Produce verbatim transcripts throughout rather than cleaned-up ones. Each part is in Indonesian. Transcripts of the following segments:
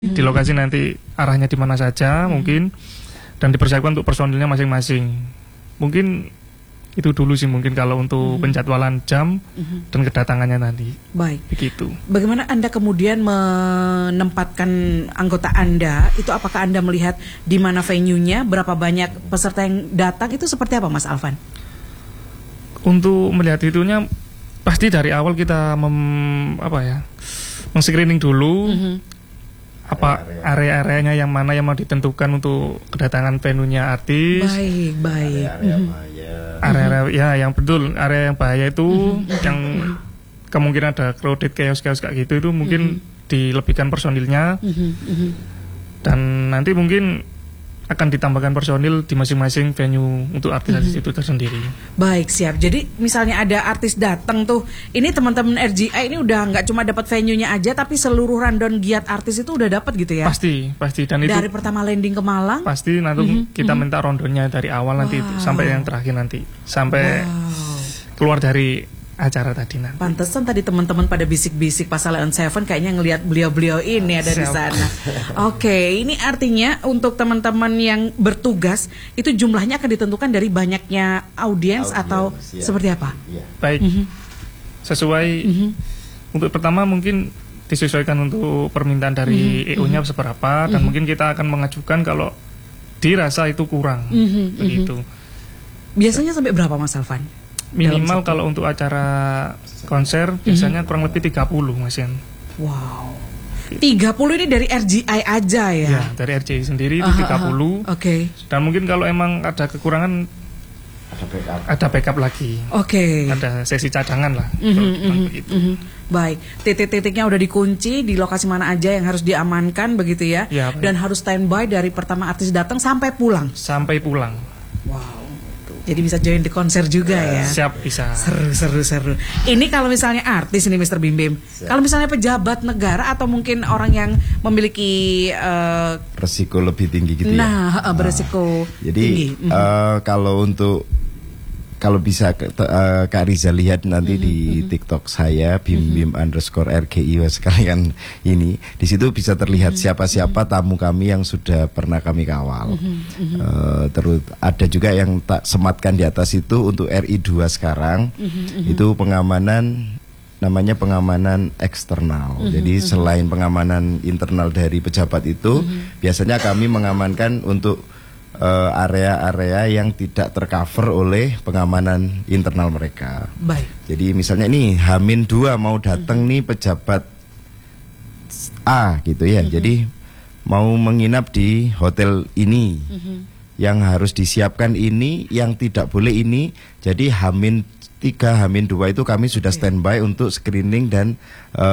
di lokasi nanti arahnya di mana saja hmm. mungkin, dan dipersiapkan untuk personilnya masing-masing. Mungkin itu dulu sih mungkin kalau untuk hmm. penjadwalan jam hmm. dan kedatangannya nanti. Baik. Begitu. Bagaimana Anda kemudian menempatkan anggota Anda? Itu apakah Anda melihat di mana venue-nya, berapa banyak peserta yang datang, itu seperti apa Mas Alvan? Untuk melihat itunya pasti dari awal kita mem, apa ya? meng-screening dulu. Hmm. Apa area-areanya yang mana yang mau ditentukan untuk kedatangan venue-nya artis. Baik, baik. Area-area bahaya. Area-area ya yang betul, area yang bahaya itu mm-hmm. yang kemungkinan ada crowded chaos-chaos kayak gitu itu mungkin mm-hmm. dilebihkan personilnya. Mm-hmm. Dan nanti mungkin akan ditambahkan personil di masing-masing venue untuk artis-artis mm-hmm. itu tersendiri. Baik, siap. Jadi misalnya ada artis datang tuh, ini teman-teman R G I ini udah nggak cuma dapat venue-nya aja, tapi seluruh rundown giat artis itu udah dapat gitu ya? Pasti, pasti. Dan itu dari pertama landing ke Malang? Pasti nanti mm-hmm. kita mm-hmm. minta rundownnya dari awal wow. nanti itu, sampai yang terakhir nanti, sampai wow. keluar dari acara tadi nanti. Pantesan tadi teman-teman pada bisik-bisik pas Leon Seven kayaknya ngelihat beliau-beliau ini ada di sana. Oke, okay, ini artinya untuk teman-teman yang bertugas itu jumlahnya akan ditentukan dari banyaknya audiens atau ya. Seperti apa? Ya. Baik, mm-hmm. sesuai mm-hmm. untuk pertama mungkin disesuaikan untuk permintaan dari mm-hmm. E O-nya seberapa dan mm-hmm. mungkin kita akan mengajukan kalau dirasa itu kurang, mm-hmm. begitu. Biasanya sampai berapa Mas Alvan? Minimal kalau untuk acara konser biasanya mm-hmm. kurang lebih tiga puluh Mas Yan. Wow. tiga puluh ini dari R G I aja ya? Ya, dari R G I sendiri itu tiga puluh. Oke. Okay. Dan mungkin kalau emang ada kekurangan ada backup. Ada backup lagi. Oke. Okay. Ada sesi cadangan lah. Mm-hmm, mm-hmm, begitu. Mm-hmm. Baik, titik-titiknya udah dikunci di lokasi mana aja yang harus diamankan begitu ya? Ya, dan harus standby dari pertama artis datang sampai pulang. Sampai pulang. Wow. Jadi bisa join di konser juga ya. Siap, bisa. Seru, seru, seru. Ini kalau misalnya artis ini Mister Bim Bim. Kalau misalnya pejabat negara atau mungkin orang yang memiliki uh, resiko lebih tinggi gitu nah, ya. Nah, beresiko jadi, tinggi. Jadi uh, mm-hmm. kalau untuk kalau bisa uh, Kak Riza lihat nanti mm-hmm. di mm-hmm. TikTok saya bim bim mm-hmm. underscore R G I sekalian ini di situ bisa terlihat mm-hmm. siapa-siapa tamu kami yang sudah pernah kami kawal. Mm-hmm. Uh, terus ada juga yang tak sematkan di atas itu untuk R I dua sekarang mm-hmm. itu pengamanan namanya pengamanan eksternal. Mm-hmm. Jadi selain pengamanan internal dari pejabat itu mm-hmm. biasanya kami mengamankan untuk area-area yang tidak tercover oleh pengamanan internal mereka. Baik. Jadi misalnya ini Hamin dua mau datang mm-hmm. nih pejabat A gitu ya. Mm-hmm. Jadi mau menginap di hotel ini. Mm-hmm. Yang harus disiapkan ini, yang tidak boleh ini. Jadi Hamin tiga, Hamin dua itu kami sudah okay. standby untuk screening dan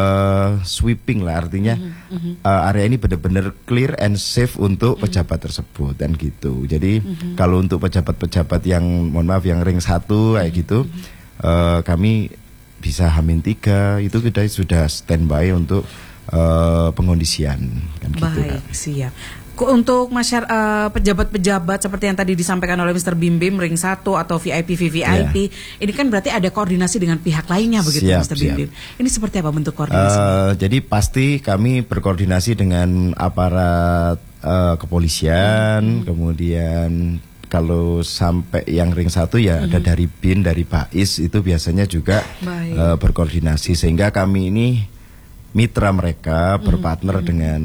uh, sweeping lah, artinya mm-hmm. uh, area ini benar-benar clear and safe untuk mm-hmm. pejabat tersebut dan gitu. Jadi mm-hmm. kalau untuk pejabat-pejabat yang mohon maaf yang ring satu kayak mm-hmm. gitu, uh, kami bisa Hamin tiga itu kita sudah standby untuk uh, pengondisian kan. Baik, gitu, siap. Untuk masyarakat uh, pejabat-pejabat seperti yang tadi disampaikan oleh Mister Bim Bim ring satu atau V I P V V I P yeah. ini kan berarti ada koordinasi dengan pihak lainnya begitu siap, Mister Bim Bim. Ini seperti apa bentuk koordinasi? Uh, jadi pasti kami berkoordinasi dengan aparat uh, kepolisian, hmm. kemudian kalau sampai yang ring satu ya hmm. ada dari B I N, dari Bais itu biasanya juga uh, berkoordinasi sehingga kami ini mitra mereka berpartner mm-hmm. dengan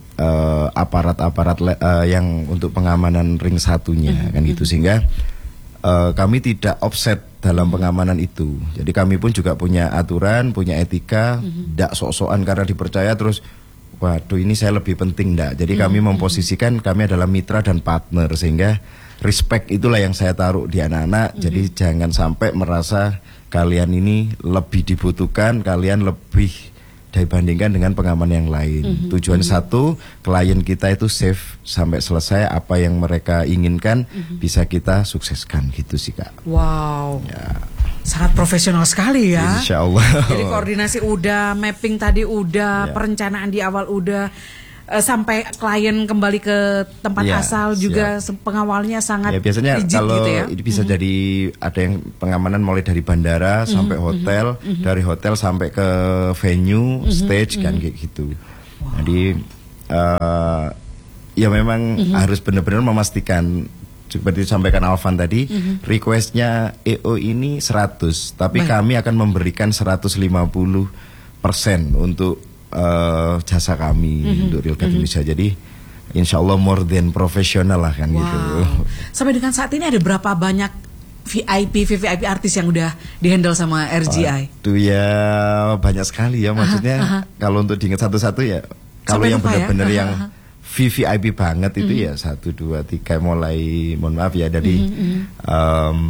uh, aparat-aparat uh, yang untuk pengamanan ring satunya mm-hmm. kan gitu sehingga uh, kami tidak offset dalam pengamanan itu. Jadi kami pun juga punya aturan, punya etika, tidak mm-hmm. sok-sokan karena dipercaya terus waduh ini saya lebih penting enggak. Jadi kami mm-hmm. memposisikan kami adalah mitra dan partner sehingga respect itulah yang saya taruh di anak-anak. Mm-hmm. Jadi jangan sampai merasa kalian ini lebih dibutuhkan, kalian lebih dibandingkan dengan pengaman yang lain. Mm-hmm. Tujuan mm-hmm. satu, klien kita itu safe sampai selesai, apa yang mereka inginkan mm-hmm. bisa kita sukseskan gitu sih Kak. Wow. Ya. Sangat profesional sekali ya. Insya Allah. Jadi koordinasi udah, mapping tadi udah, ya. Perencanaan di awal udah. Sampai klien kembali ke tempat ya, asal juga siap. Pengawalnya sangat ya, biasanya kalau gitu ya? Ini bisa mm-hmm. jadi ada yang pengamanan mulai dari bandara mm-hmm. sampai hotel, mm-hmm. dari hotel sampai ke venue, mm-hmm. stage mm-hmm. kan kayak gitu. Wow. Jadi uh, ya memang mm-hmm. harus benar-benar memastikan seperti disampaikan Alvan tadi, mm-hmm. requestnya E O ini seratus, tapi Baik. kami akan memberikan seratus lima puluh persen untuk uh, jasa kami mm-hmm. untuk Real Cat mm-hmm. Indonesia. Jadi insya Allah more than profesional lah kan wow. gitu. Sampai dengan saat ini ada berapa banyak V I P, V V I P artis yang udah dihandle sama R G I? Itu ya banyak sekali ya, maksudnya aha, aha. kalau untuk diingat satu-satu ya, kalau yang benar-benar ya? yang V V I P banget itu mm-hmm. ya satu, dua, tiga, mulai mohon maaf ya dari mm-hmm. um,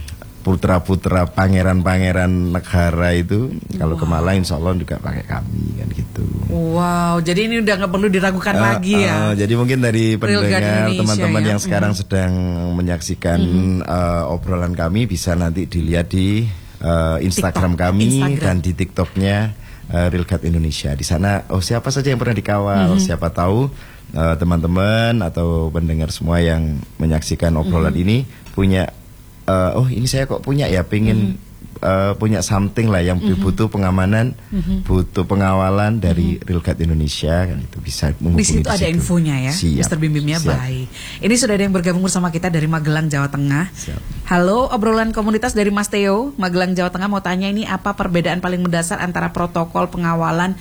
putra-putra pangeran-pangeran negara itu kalau wow. ke Malang insya Allah juga pakai kami kan gitu. Wow, jadi ini udah nggak perlu diragukan uh, lagi ya. Uh, jadi mungkin dari pendengar teman-teman ya? yang sekarang mm-hmm. sedang menyaksikan mm-hmm. uh, obrolan kami bisa nanti dilihat di uh, Instagram TikTok. kami Instagram. dan di TikToknya uh, Real Cat Indonesia. Di sana oh siapa saja yang pernah dikawal, mm-hmm. siapa tahu uh, teman-teman atau pendengar semua yang menyaksikan obrolan mm-hmm. ini punya Uh, oh ini saya kok punya ya pengen mm-hmm. uh, punya something lah yang mm-hmm. butuh pengamanan, mm-hmm. butuh pengawalan dari mm-hmm. Real Cat Indonesia kan itu bisa menghubungi di situ. Ada infonya ya, Siap. Mister Bim Bimnya baik. Ini sudah ada yang bergabung bersama kita dari Magelang, Jawa Tengah. Siap. Halo, obrolan komunitas dari Mas Theo, Magelang, Jawa Tengah. Mau tanya ini apa perbedaan paling mendasar antara protokol pengawalan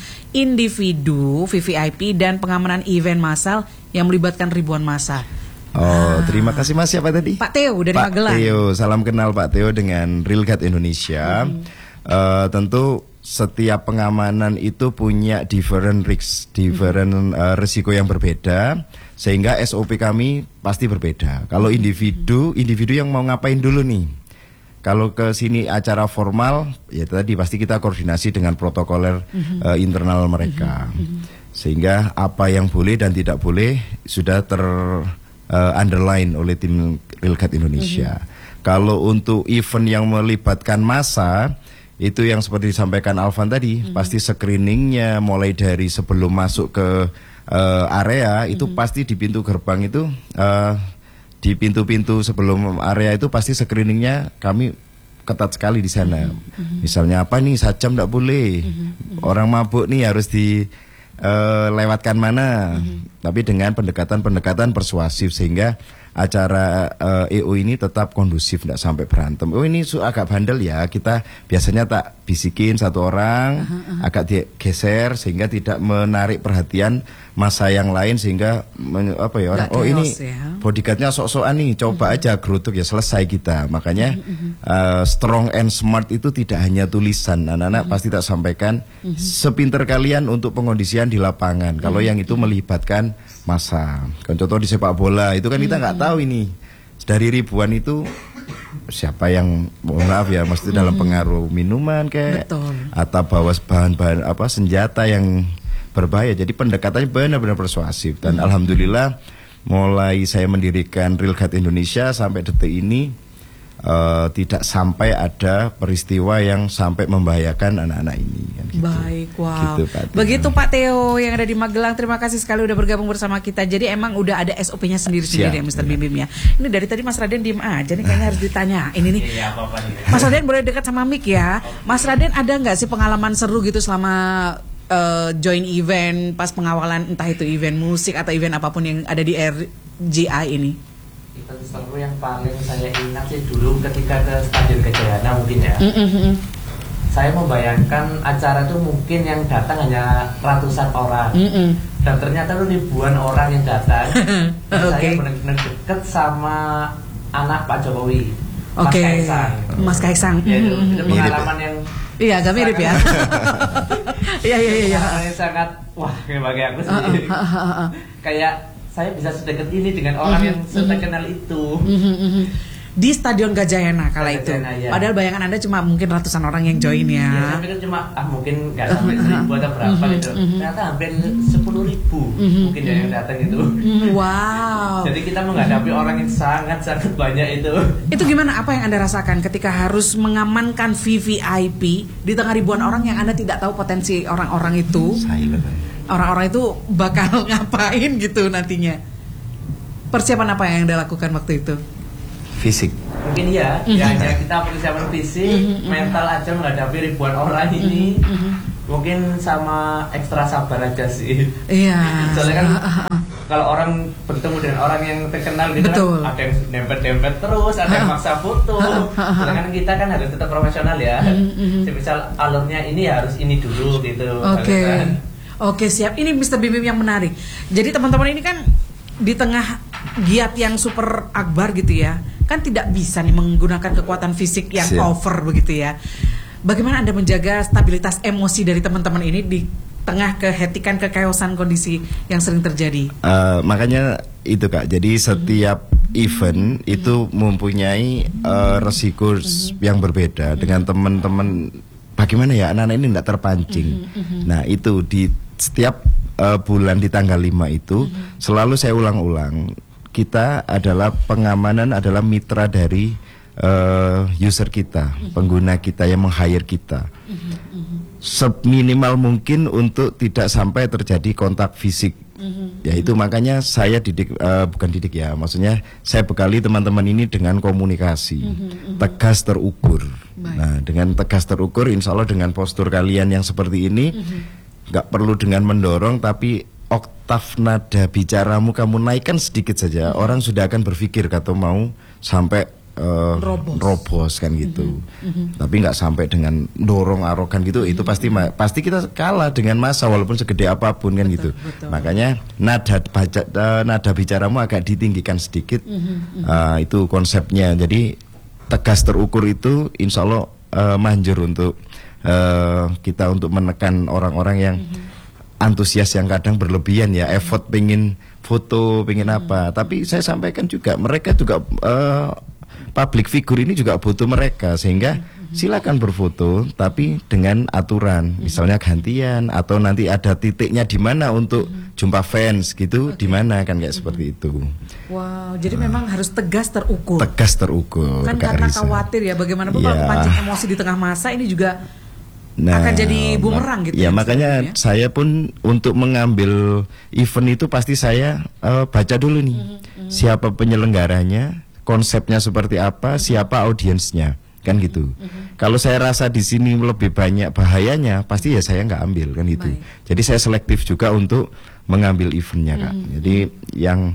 individu V V I P dan pengamanan event massal yang melibatkan ribuan massa? Oh, ah. terima kasih Mas. Siapa tadi? Pak Theo dari Pak Magelang. Theo, salam kenal Pak Theo dengan Real Cat Indonesia. Hmm. Uh, tentu setiap pengamanan itu punya different risk, different uh, risiko yang berbeda, sehingga S O P kami pasti berbeda. Kalau individu, individu yang mau ngapain dulu nih? Kalau ke sini acara formal, ya tadi pasti kita koordinasi dengan protokoler mm-hmm. uh, internal mereka, mm-hmm. sehingga apa yang boleh dan tidak boleh sudah ter Uh, underline oleh tim Real Cat Indonesia. Mm-hmm. Kalau untuk event yang melibatkan massa, itu yang seperti disampaikan Alvan tadi, mm-hmm. pasti screeningnya mulai dari sebelum masuk ke uh, area itu mm-hmm. pasti di pintu gerbang itu, uh, di pintu-pintu sebelum area itu pasti screeningnya kami ketat sekali di sana. Mm-hmm. Misalnya apa nih sajam tidak boleh, mm-hmm. orang mabuk nih harus di Uh, lewatkan mana, mm-hmm. tapi dengan pendekatan-pendekatan persuasif sehingga acara uh, E O ini tetap kondusif, tidak sampai berantem. Oh ini su agak bandel ya, kita biasanya tak bisikin satu orang, uh-huh, uh-huh. agak digeser sehingga tidak menarik perhatian massa yang lain sehingga men, apa ya orang, oh ini ya. bodyguardnya sok-sokan nih, coba uh-huh. aja gerutuk ya selesai kita. Makanya uh-huh. uh, strong and smart itu tidak hanya tulisan, anak-anak uh-huh. pasti tak sampaikan uh-huh. sepinter kalian untuk pengondisian di lapangan. Uh-huh. Kalau yang itu melibatkan massa, kan contoh di sepak bola itu kan kita nggak mm-hmm. tahu ini dari ribuan itu siapa yang mohon maaf ya mesti mm-hmm. dalam pengaruh minuman kayak Betul. atau bawa bahan-bahan apa senjata yang berbahaya. Jadi pendekatannya benar-benar persuasif dan mm-hmm. alhamdulillah mulai saya mendirikan Real Cat Indonesia sampai detik ini Uh, tidak sampai ada peristiwa yang sampai membahayakan anak-anak ini kan gitu. Baik, wow. Gitu, Pak Begitu Pak Theo yang ada di Magelang, terima kasih sekali udah bergabung bersama kita. Jadi emang udah ada S O P-nya sendiri-sendiri ya, Mister Bim Bim ya. Ini dari tadi Mas Raden diem aja nih, kayaknya harus ditanya. Ini nih. Mas Raden boleh dekat sama mic ya. Mas Raden ada nggak sih pengalaman seru gitu selama uh, join event pas pengawalan, entah itu event musik atau event apapun yang ada di R G I ini? Event seru yang paling saya ingat sih dulu ketika ke Stadion Gajayana mungkin ya. Mm-hmm. Saya membayangkan acara itu mungkin yang datang hanya ratusan orang, mm-hmm. dan ternyata itu ribuan orang yang datang. Dan okay. saya benar-benar dekat sama anak Pak Jokowi, Mas okay. Kaisang. Mas Kaisang. Ya, itu, itu pengalaman yang iya agak mirip ya. Iya iya iya. Yang sangat wah bagi aku sih. Uh, uh, uh, uh, uh. Kayak saya bisa sedekat ini dengan orang mm-hmm. yang terkenal itu. Mm-hmm. Di Stadion Gajayana kala itu. Ya. Padahal bayangan Anda cuma mungkin ratusan orang yang join ya. Iya, tapi kan cuma ah mungkin nggak sampai seribu atau berapa mm-hmm. gitu. Ternyata hampir sepuluh ribu mm-hmm. mungkin yang datang itu. Wow. Jadi kita menghadapi orang yang sangat-sangat banyak itu. Itu gimana? Apa yang Anda rasakan ketika harus mengamankan V V I P di tengah ribuan orang yang Anda tidak tahu potensi orang-orang itu? Silent. Orang-orang itu bakal ngapain gitu nantinya? Persiapan apa yang Anda lakukan waktu itu? Fisik. Mungkin ya, mm-hmm. ya hanya kita persiapan fisik, mm-hmm. mental aja menghadapi ribuan orang ini. Mm-hmm. mungkin sama ekstra sabar aja sih. Iya. Soalnya kan kalau orang bertemu dengan orang yang terkenal gitu Betul. kan, ada yang nempel-nempel terus, ada yang maksa foto. Sedangkan kita kan harus tetap profesional ya. Misal alurnya ini ya harus ini dulu gitu. Oke. Okay. Kan. Oke, siap. Ini mister Bim Bim yang menarik. Jadi teman-teman ini kan di tengah giat yang super akbar gitu ya, kan tidak bisa nih menggunakan kekuatan fisik yang siap. over begitu ya. Bagaimana Anda menjaga stabilitas emosi dari teman-teman ini di tengah kehetikan, kechaosan kondisi yang sering terjadi? Uh, makanya itu Kak, jadi setiap mm-hmm. event mm-hmm. itu mempunyai uh, resiko mm-hmm. yang berbeda mm-hmm. dengan teman-teman. Bagaimana ya anak-anak ini tidak terpancing. Mm-hmm. Nah itu di setiap uh, bulan di tanggal lima itu mm-hmm. selalu saya ulang-ulang, kita adalah pengamanan, adalah mitra dari uh, user kita, mm-hmm. pengguna kita yang meng-hire kita. Mm-hmm. Seminimal mungkin untuk tidak sampai terjadi kontak fisik. Mm-hmm. Ya itu makanya saya didik, uh, bukan didik ya, maksudnya saya bekali teman-teman ini dengan komunikasi mm-hmm. tegas terukur. Baik. Nah dengan tegas terukur, insya Allah dengan postur kalian yang seperti ini, nggak mm-hmm. perlu dengan mendorong, tapi oktav nada bicaramu kamu naikkan sedikit saja, mm-hmm. orang sudah akan berpikir atau mau sampai Uh, robos. robos kan gitu, mm-hmm. Mm-hmm. tapi nggak sampai dengan dorong arogan gitu, mm-hmm. itu pasti pasti kita kalah dengan massa walaupun segede apapun kan betul, gitu. Betul. Makanya nada baca, uh, nada bicaramu agak ditinggikan sedikit, mm-hmm. uh, itu konsepnya. Jadi tegas terukur itu, insya Allah uh, manjur untuk uh, kita untuk menekan orang-orang yang mm-hmm. antusias yang kadang berlebihan ya, effort pengen foto, pengen mm-hmm. apa. Tapi saya sampaikan juga mereka juga uh, public figure ini juga butuh mereka, sehingga mm-hmm. silakan berfoto tapi dengan aturan, mm-hmm. misalnya gantian atau nanti ada titiknya di mana untuk mm-hmm. jumpa fans gitu, okay. di mana kan kayak mm-hmm. seperti itu. Wow, jadi nah. memang harus tegas terukur. Tegas terukur. Kan karena Risa. Khawatir ya bagaimana Bapak yeah. pancing emosi di tengah masa ini juga nah, akan jadi bumerang gitu. Ya, ya makanya ya? Saya pun untuk mengambil event itu pasti saya uh, baca dulu nih mm-hmm. siapa penyelenggaranya, konsepnya seperti apa, siapa audiensnya, kan gitu. Mm-hmm. Kalau saya rasa di sini lebih banyak bahayanya, pasti ya saya nggak ambil, kan gitu. Baik. Jadi saya selektif juga untuk mengambil eventnya, Kak. Mm-hmm. Jadi yang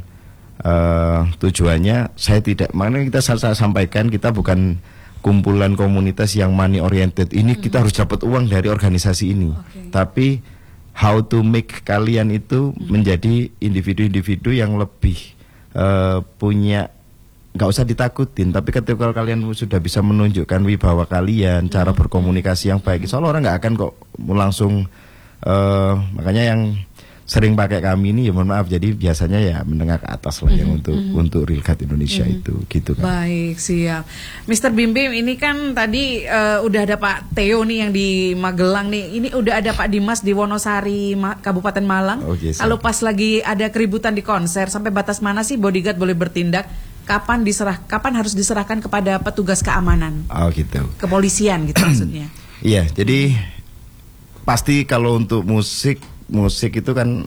uh, tujuannya saya tidak, mana kita saya sampaikan kita bukan kumpulan komunitas yang money oriented. Ini mm-hmm. kita harus dapat uang dari organisasi ini. Okay. Tapi how to make kalian itu mm-hmm. menjadi individu-individu yang lebih uh, punya, nggak usah ditakutin, tapi ketika kalian sudah bisa menunjukkan wibawa kalian, cara berkomunikasi yang baik, insya Allah orang nggak akan kok langsung uh, makanya yang sering pakai kami ini ya mohon maaf, jadi biasanya ya menengah ke atas lah yang mm-hmm. untuk mm-hmm. untuk Rilkat Indonesia mm-hmm. itu gitu kan. Baik, siap. mister Bim Bim, ini kan tadi uh, udah ada Pak Theo nih yang di Magelang nih. Ini udah ada Pak Dimas di Wonosari, Ma- Kabupaten Malang. Okay, kalau pas lagi ada keributan di konser, sampai batas mana sih bodyguard boleh bertindak? Kapan diserah kapan harus diserahkan kepada petugas keamanan? Oh gitu. Kepolisian gitu maksudnya. Iya, jadi pasti kalau untuk musik musik itu kan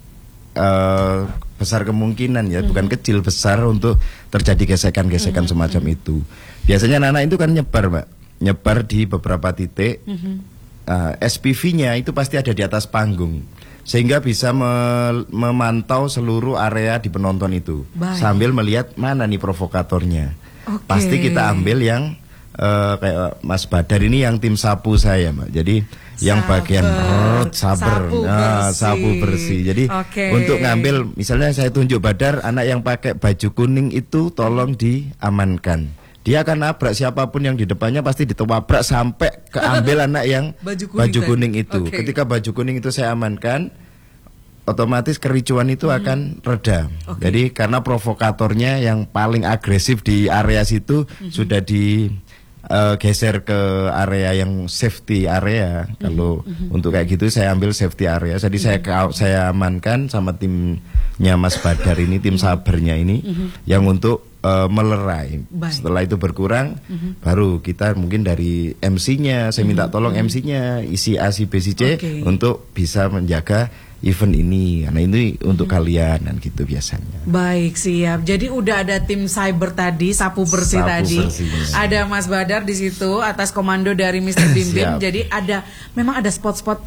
uh, besar kemungkinan ya, mm-hmm. bukan kecil, besar untuk terjadi gesekan-gesekan mm-hmm. semacam itu. Biasanya anak-anak itu kan nyebar, Mbak, nyebar di beberapa titik. Mm-hmm. uh, S P V-nya itu pasti ada di atas panggung, sehingga bisa me- memantau seluruh area di penonton itu. Baik. Sambil melihat mana nih provokatornya. Okay. Pasti kita ambil yang uh, kayak Mas Badar ini yang tim sapu saya, Mbak. Jadi yang bagian rot, saber, sapu, nah, bersih. sapu bersih. Jadi okay. untuk ngambil, misalnya saya tunjuk Badar, anak yang pakai baju kuning itu tolong diamankan. Dia akan nabrak siapapun yang di depannya, pasti ditewabrak sampai keambil anak yang baju kuning, baju kuning itu. Okay. Ketika baju kuning itu saya amankan, otomatis kericuan itu hmm. akan reda. Okay. Jadi karena provokatornya yang paling agresif di area situ hmm. sudah di Uh, geser ke area yang safety area. Mm-hmm. Kalau mm-hmm. untuk kayak gitu saya ambil safety area. Jadi mm-hmm. saya saya amankan sama timnya Mas Badar ini, tim sabarnya ini, mm-hmm. yang untuk uh, melerai. Baik. Setelah itu berkurang, mm-hmm. baru kita mungkin dari M C-nya saya minta tolong mm-hmm. M C-nya isi A, si B, si C okay. untuk bisa menjaga event ini. Nah ini untuk hmm. kalian dan gitu biasanya. Baik, siap. Jadi udah ada tim cyber tadi, sapu bersih sapu tadi. Bersihnya. Ada Mas Badar di situ atas komando dari mister Bim Bim. Jadi ada memang ada spot-spot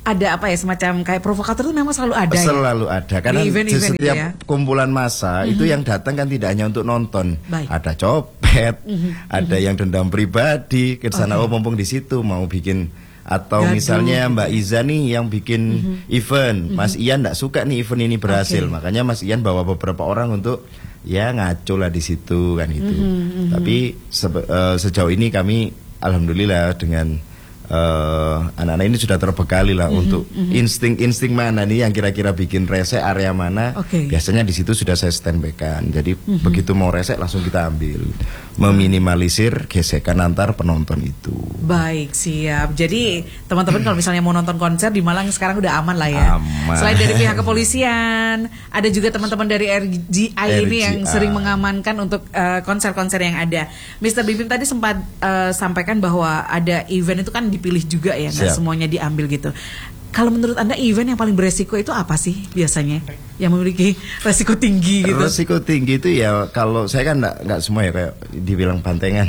ada apa ya semacam kayak provokator itu memang selalu ada. Selalu ya? ada karena event, di event setiap ya? kumpulan massa mm-hmm. itu yang datang kan tidak hanya untuk nonton, Baik. ada copet, mm-hmm. ada mm-hmm. yang dendam pribadi ke sana okay. oh mumpung di situ mau bikin atau Gaduh. Misalnya Mbak Iza nih yang bikin mm-hmm. event, mm-hmm. Mas Ian nggak suka nih event ini berhasil, okay. makanya Mas Ian bawa beberapa orang untuk ya ngaco lah di situ kan itu. Mm-hmm. Tapi se- uh, sejauh ini kami alhamdulillah dengan Uh, anak-anak ini sudah terbekali lah mm-hmm, untuk mm-hmm. insting-insting mana nih yang kira-kira bikin resek area mana. Okay. Biasanya di situ sudah saya standby-kan. Jadi mm-hmm. begitu mau resek langsung kita ambil, meminimalisir gesekan antar penonton itu. Baik, siap. Jadi teman-teman kalau misalnya mau nonton konser di Malang sekarang udah aman lah ya. Aman. Selain dari pihak kepolisian, ada juga teman-teman dari R G I ini yang sering mengamankan untuk uh, konser-konser yang ada. mister Bim Bim tadi sempat uh, sampaikan bahwa ada event itu kan di pilih juga ya, nggak semuanya diambil gitu. Kalau menurut Anda event yang paling beresiko itu apa sih biasanya? Yang memiliki resiko tinggi gitu. Resiko tinggi itu ya kalau saya kan nggak nggak semua ya kayak dibilang bantengan.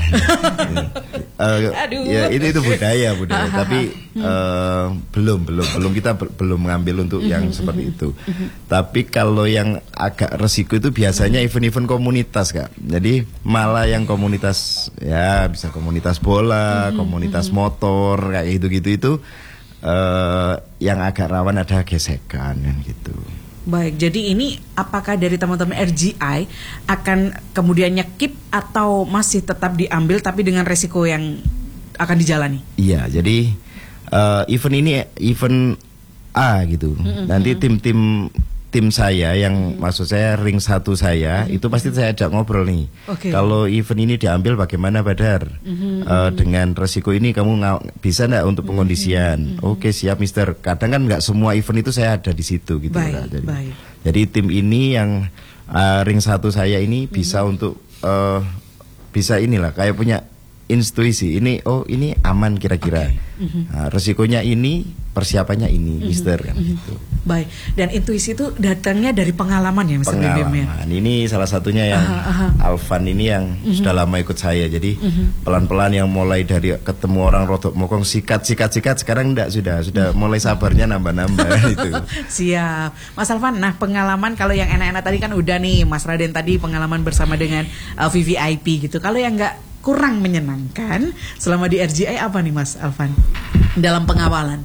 uh, Aduh. Ya itu itu budaya budaya. Tapi uh, belum belum belum kita be- belum mengambil untuk yang seperti itu. Tapi kalau yang agak resiko itu biasanya event-event komunitas Kak. Jadi malah yang komunitas ya bisa komunitas bola, komunitas motor kayak gitu-gitu itu. Uh, yang agak rawan ada gesekan kan gitu. Baik, jadi ini apakah dari teman-teman R G I akan kemudian nyekip atau masih tetap diambil tapi dengan resiko yang akan dijalani? Iya, jadi uh, event ini event A gitu. Mm-hmm. Nanti tim-tim tim saya yang mm-hmm. maksud saya ring satu saya mm-hmm. itu pasti saya ajak ngobrol nih. Okay. Kalau event ini diambil bagaimana Badar? Mm-hmm. Uh, dengan resiko ini kamu ng- bisa nggak untuk pengkondisian? Mm-hmm. Oke okay, siap Mister. Kadang kan nggak semua event itu saya ada di situ gitu. Baik, lah. Jadi, baik. jadi tim ini yang uh, ring satu saya ini mm-hmm. bisa untuk uh, bisa inilah kayak punya intuisi ini oh ini aman kira-kira. Okay. Mm-hmm. Nah, resikonya ini persiapannya ini mm-hmm. Mister kan mm-hmm. gitu. Baik, dan intuisi itu datangnya dari pengalaman ya Mister Pengalaman. Bim ya. Ini salah satunya yang aha, aha. Alvan ini yang mm-hmm. sudah lama ikut saya. Jadi mm-hmm. pelan-pelan yang mulai dari ketemu orang rodok mokong sikat sikat sikat sekarang enggak sudah sudah mm-hmm. mulai sabarnya nambah-nambah itu. Siap. Mas Alvan, nah pengalaman kalau yang enak-enak tadi kan udah nih Mas Raden tadi pengalaman bersama dengan uh, V V I P gitu. Kalau yang enggak kurang menyenangkan selama di R G I apa nih Mas Alvan dalam pengawalan?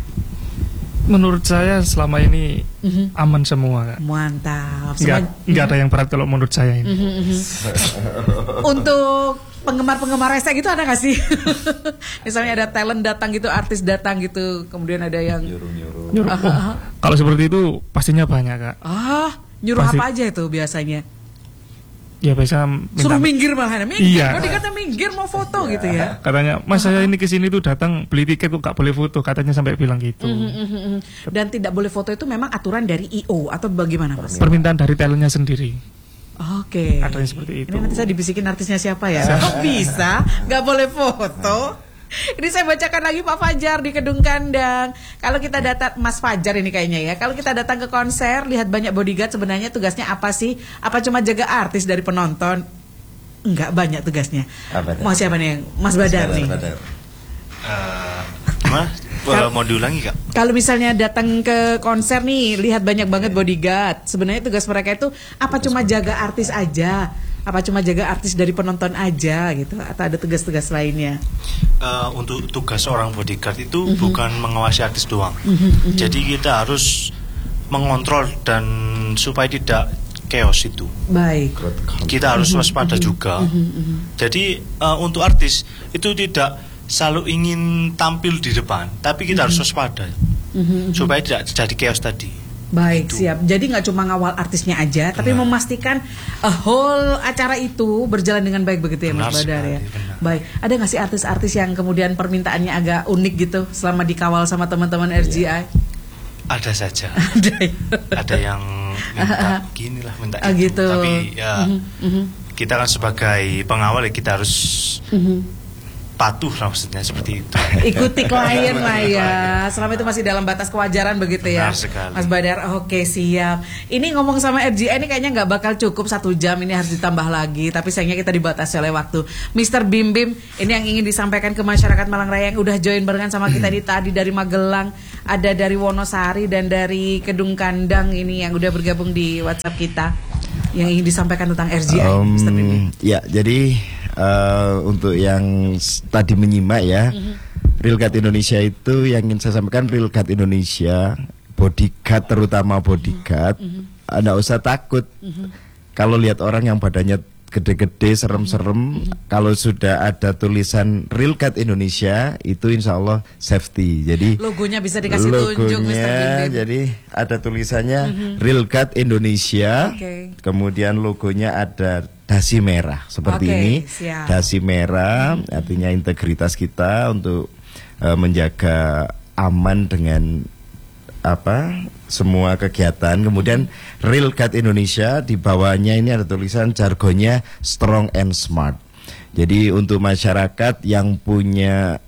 Menurut saya selama ini mm-hmm. aman semua Kak. Mantap. Nggak, Semua... nggak ada yang berat kalau menurut saya ini. Mm-hmm, mm-hmm. Untuk penggemar-penggemar resek gitu ada nggak sih? Misalnya ada talent datang gitu, artis datang gitu, kemudian ada yang nyuruh-nyuruh. Nyuruh. Oh, kalau seperti itu pastinya banyak Kak. Ah, nyuruh Pasti. Apa aja itu biasanya? Ya biasa minta, suruh minggir malah, minggir. Iya. Mau dikata minggir mau foto gitu ya. Katanya, Mas saya ini kesini tuh datang beli tiket kok gak boleh foto, katanya sampai bilang gitu. Mm-hmm, mm-hmm. Dan tidak boleh foto itu memang aturan dari I O atau bagaimana Mas? Permintaan dari talentnya sendiri. Oke. Okay. Ada yang seperti itu. Ini nanti saya dibisikin artisnya siapa ya? Kok bisa? Gak boleh foto? Ini saya bacakan lagi Pak Fajar di Kedung Kandang. Kalau kita datang, Mas Fajar ini kayaknya ya, kalau kita datang ke konser, lihat banyak bodyguard, sebenarnya tugasnya apa sih? Apa cuma jaga artis dari penonton? Enggak, banyak tugasnya. Mau siapa nih? Mas Badar nih. Badar. Uh, Mas, Kal- mau diulangi Kak? Kalau misalnya datang ke konser nih, lihat banyak banget bodyguard. Sebenarnya tugas mereka itu apa tugas cuma bodyguard. Jaga artis aja? Apa cuma jaga artis dari penonton aja gitu? Atau ada tugas-tugas lainnya? Uh, untuk tugas seorang bodyguard itu mm-hmm. bukan mengawasi artis doang. Mm-hmm, mm-hmm. Jadi kita harus mengontrol dan supaya tidak chaos itu. Baik. Kita harus mm-hmm, waspada mm-hmm, juga. Mm-hmm, mm-hmm. Jadi uh, untuk artis itu tidak selalu ingin tampil di depan, tapi kita mm-hmm. harus waspada mm-hmm, supaya tidak terjadi chaos tadi. Baik, itu. Siap. Jadi nggak cuma ngawal artisnya aja, benar. Tapi memastikan a whole acara itu berjalan dengan baik begitu ya benar Mas Badar sekali, ya. Benar. Baik, ada nggak sih artis-artis yang kemudian permintaannya agak unik gitu selama dikawal sama teman-teman R G I? Ada saja. Ada. Ada yang minta gini lah, minta ah, itu. Gitu. Tapi ya mm-hmm. kita kan sebagai pengawal ya kita harus mm-hmm. patuh lah maksudnya seperti itu. Ikuti klien lah ya. Selama itu masih dalam batas kewajaran begitu ya. Benar sekali. Mas Badar, oke siap. Ini ngomong sama R J A ini kayaknya nggak bakal cukup satu jam, ini harus ditambah lagi. Tapi sayangnya kita dibatasi oleh waktu. mister Bim Bim, ini yang ingin disampaikan ke masyarakat Malang Raya yang udah join barengan sama kita di tadi dari Magelang, ada dari Wonosari dan dari Kedung Kandang ini yang udah bergabung di WhatsApp kita. Yang ingin disampaikan tentang R J A, um, mister Bim Bim. Ya, jadi uh, untuk yang s- tadi menyimak ya, mm-hmm. Real Guard Indonesia itu yang ingin saya sampaikan, Real Guard Indonesia, bodyguard terutama bodyguard, mm-hmm. Anda usah takut mm-hmm. kalau lihat orang yang badannya gede-gede, serem-serem, mm-hmm. kalau sudah ada tulisan Real Guard Indonesia itu insya Allah safety. Jadi logonya bisa dikasih tunjuk, mister Bim Bim. Jadi ada tulisannya mm-hmm. Real Guard Indonesia, okay. kemudian logonya ada dasi merah seperti okay, ini, siap. dasi merah, mm-hmm. artinya integritas kita untuk uh, menjaga aman dengan apa semua kegiatan. Kemudian Real Guard Indonesia, di bawahnya ini ada tulisan jargonnya strong and smart. Jadi untuk masyarakat yang punya,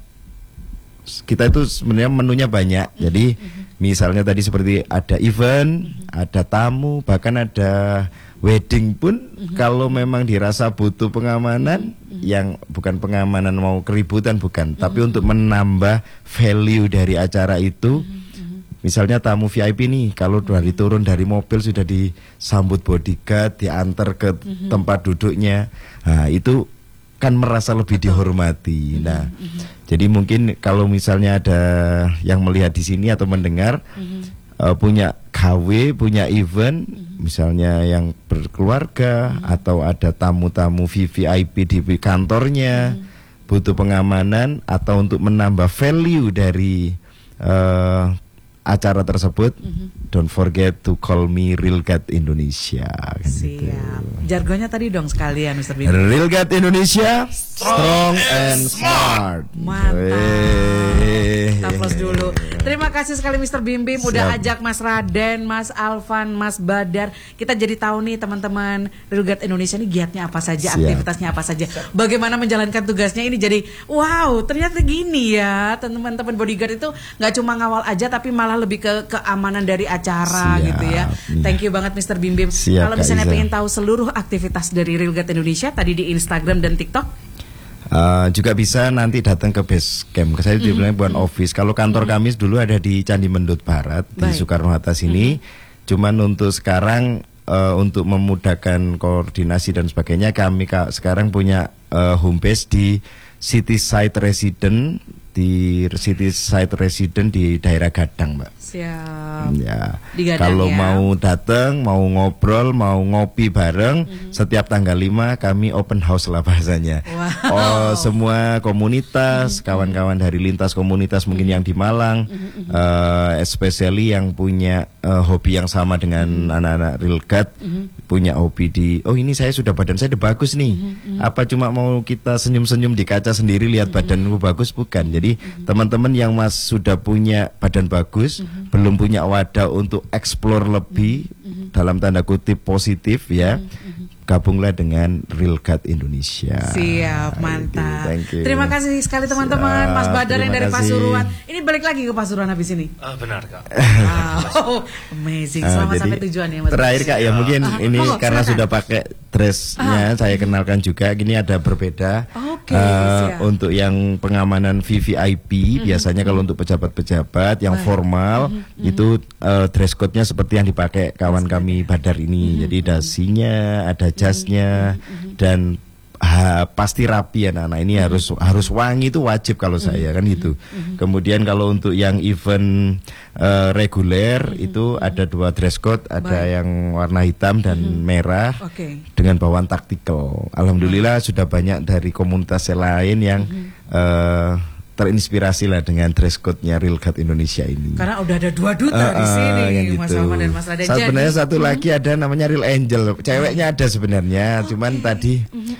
kita itu sebenarnya menunya banyak. Jadi misalnya tadi seperti ada event, ada tamu, bahkan ada wedding pun, kalau memang dirasa butuh pengamanan, yang bukan pengamanan mau keributan bukan, tapi untuk menambah value dari acara itu. Misalnya tamu V I P nih, kalau dari turun dari mobil sudah disambut bodyguard, diantar ke mm-hmm. tempat duduknya, nah itu kan merasa lebih dihormati. Mm-hmm. Nah, mm-hmm. jadi mungkin kalau misalnya ada yang melihat di sini atau mendengar mm-hmm. uh, punya K W, punya event, mm-hmm. misalnya yang berkeluarga mm-hmm. atau ada tamu-tamu V V I P di kantornya, mm-hmm. butuh pengamanan atau untuk menambah value dari uh, acara tersebut, mm-hmm. don't forget to call me Real Guard Indonesia. Siap. Gitu. Jargonnya tadi dong sekalian, mister Bim. Real Guard Indonesia, strong and smart. Mantap. Kita close dulu. Terima kasih sekali mister Bim Bim udah Siap. ajak Mas Raden, Mas Alvan, Mas Badar. Kita jadi tahu nih teman-teman Real Guard Indonesia ini giatnya apa saja, Siap. aktivitasnya apa saja, bagaimana menjalankan tugasnya. Ini jadi wow, ternyata gini ya teman-teman bodyguard itu nggak cuma ngawal aja, tapi malah lebih ke keamanan dari acara. Siap. Gitu ya. Thank you banget mister Bim Bim. Siap, Kalau Kak misalnya Iza. pengen tahu seluruh aktivitas dari Real Guard Indonesia tadi di Instagram dan TikTok, Uh, juga bisa nanti datang ke base camp. Saya mm-hmm. dibilang bukan office. Kalau kantor mm-hmm. kami dulu ada di Candi Mendut Barat, Baik. di Soekarno Hatta sini. Mm-hmm. Cuman untuk sekarang uh, untuk memudahkan koordinasi dan sebagainya, kami ka- sekarang punya uh, home base di City Side Resident, di City Side Resident di daerah Gadang, Mbak. Siap. Ya. Di Gadang, Kalau ya. mau datang, mau ngobrol, mau ngopi bareng, mm-hmm. setiap tanggal lima kami open house lah bahasanya. Wow. Oh, semua komunitas, mm-hmm. kawan-kawan dari lintas komunitas mungkin yang di Malang, mm-hmm. uh, especially yang punya uh, hobi yang sama dengan mm-hmm. anak-anak Real Guard, mm-hmm. punya hobi di, oh ini saya sudah badan saya udah bagus nih. Mm-hmm. Apa cuma mau kita senyum-senyum di kaca sendiri lihat mm-hmm. badanku bagus? Bukan. Jadi mm-hmm. teman-teman yang mas sudah punya badan bagus, mm-hmm. belum punya wadah untuk explore lebih mm-hmm. dalam tanda kutip positif ya, mm-hmm. gabunglah dengan Real Guard Indonesia. Siap, mantap. Thank you, thank you. Terima kasih sekali teman-teman. Mas Badar yang dari kasih. Pasuruan. Ini balik lagi ke Pasuruan habis ini. Ah, benar Kak. Wow, amazing. Selamat Uh, sampai tujuan ya Mas. Terakhir Kak ya, mungkin Ah, ini oh, karena silakan. sudah pakai dressnya, Ah. saya kenalkan juga. Gini ada berbeda. Oke, Uh, siap. untuk yang pengamanan V V I P, mm-hmm. biasanya kalau untuk pejabat-pejabat yang Baik. formal Mm-hmm. itu uh, dress code-nya seperti yang dipakai kawan kami Badar ini. Mm-hmm. Jadi dasinya, ada jasnya, mm-hmm. dan ha, pasti rapi anak-anak ini, mm-hmm. harus harus wangi itu wajib kalau mm-hmm. saya kan gitu. Mm-hmm. Kemudian kalau untuk yang event uh, reguler mm-hmm. itu ada dua dress code, ada Baik. yang warna hitam dan Mm-hmm. merah Oke. dengan bawaan taktikal. Alhamdulillah mm-hmm. sudah banyak dari komunitas lain yang mm-hmm. uh, terinspirasi lah dengan dress code-nya Real Guard Indonesia ini. Karena udah ada dua duta Uh, di sini, uh, yang Mas gitu. Alvan dan Mas Raden. Sebenarnya Jadi, satu lagi ada namanya Real Angel. Ceweknya ada sebenarnya, Okay. cuman tadi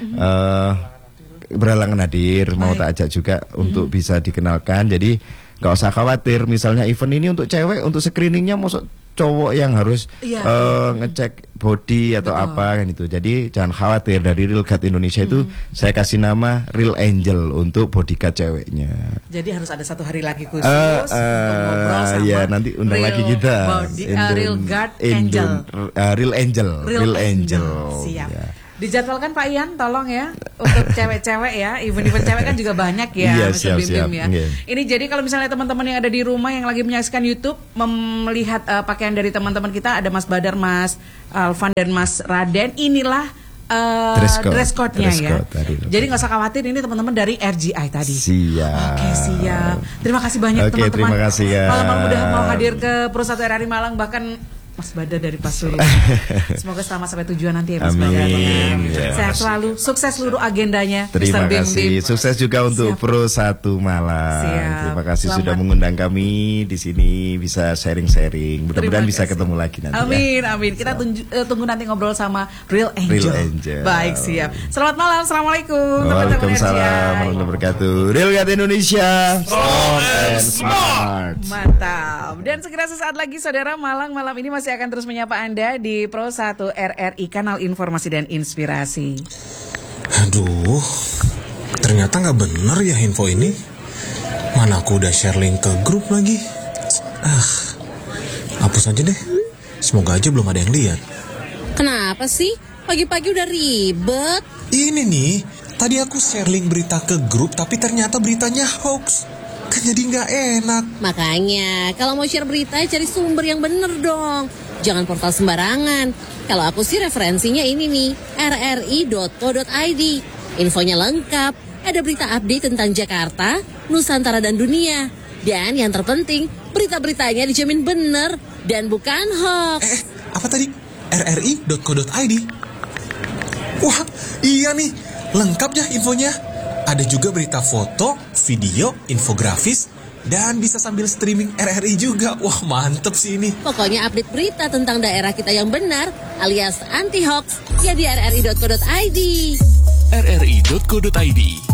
uh, berhalangan hadir. Mau Baik. tak ajak juga untuk bisa dikenalkan. Jadi nggak usah khawatir. Misalnya event ini untuk cewek, untuk screeningnya masuk cowok yang harus Iya. uh, ngecek body atau Betul. apa kan itu. Jadi jangan khawatir, dari Real Guard Indonesia itu hmm. saya kasih nama Real Angel untuk bodyguard ceweknya. Jadi harus ada satu hari lagi khusus Uh, uh, untuk ngobrol sama ya nanti undang Real lagi kita. Body, uh, Real Guard Angel. Uh, Real Angel. Real, Real Angel. Angel. Siap. Ya. Dijadwalkan Pak Ian, tolong ya untuk cewek-cewek ya, even-even cewek kan juga banyak ya, Iya, mister siap, Bim Bim siap. ya. Iya. Ini jadi kalau misalnya teman-teman yang ada di rumah yang lagi menyaksikan YouTube melihat uh, pakaian dari teman-teman kita, ada Mas Badar, Mas Alvan dan Mas Raden, inilah uh, Dress code. dress code-nya Dress ya. code tadi. Jadi nggak usah khawatir, ini teman-teman dari R G I tadi. Siap. Oke, siap. Terima kasih banyak Oke, teman-teman. terima kasih ya. Malam-malam udah mau hadir ke Perusahaan R R I Malang, bahkan Mas Badar dari Pasuruan. Semoga selamat sampai tujuan nanti ya Mas Amin. Badar. Ya. Sehat selalu, sukses seluruh agendanya. Terima mister Bim kasih. Bim. Sukses juga untuk Siap. Pro Satu Malang. Siap. Terima kasih Selamat. sudah mengundang kami di sini, bisa sharing-sharing. Mudah-mudahan Terima bisa kasih. ketemu lagi nanti. Amin, ya. amin. Kita tunju, uh, tunggu nanti ngobrol sama Real Angel. Real Angel. Baik, siap. Selamat malam, assalamualaikum. teman-teman Waalaikumsalam R G I. warahmatullahi wabarakatuh. Real Guard Indonesia, strong and smart. Mantap. Dan segera sesaat lagi saudara, Malang malam ini masih akan terus menyapa Anda di Pro satu R R I, kanal informasi dan inspirasi. Aduh, ternyata nggak bener ya info ini. Mana aku udah share link ke grup lagi. Ah, hapus aja deh. Semoga aja belum ada yang lihat. Kenapa sih? Pagi-pagi udah ribet. Ini nih, tadi aku share link berita ke grup tapi ternyata beritanya hoax. Kan jadi nggak enak. Makanya, kalau mau share berita, cari sumber yang bener dong. Jangan portal sembarangan. Kalau aku sih referensinya ini nih, r r i dot co dot i d. Infonya lengkap, ada berita update tentang Jakarta, Nusantara dan dunia. Dan yang terpenting, berita-beritanya dijamin bener dan bukan hoax. Eh, apa tadi? r r i dot co dot i d. Wah, iya nih, lengkap ya infonya. Ada juga berita foto, video, infografis, dan bisa sambil streaming R R I juga. Wah, mantep sih ini. Pokoknya update berita tentang daerah kita yang benar, alias anti-hoax, ya di r r i dot co dot i d. r r i dot co dot i d